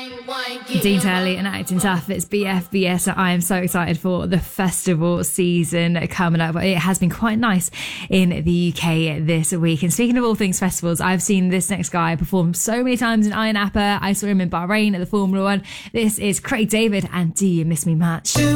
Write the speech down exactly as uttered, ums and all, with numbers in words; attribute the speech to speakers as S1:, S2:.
S1: Dean Turley and Acting Tough. It's B F B S. I am so excited for the festival season coming up. It has been quite nice in the U K this week. And speaking of all things festivals, I've seen this next guy perform so many times in Ayia Napa. I saw him in Bahrain at the Formula One. This is Craig David and Do You Miss Me Much?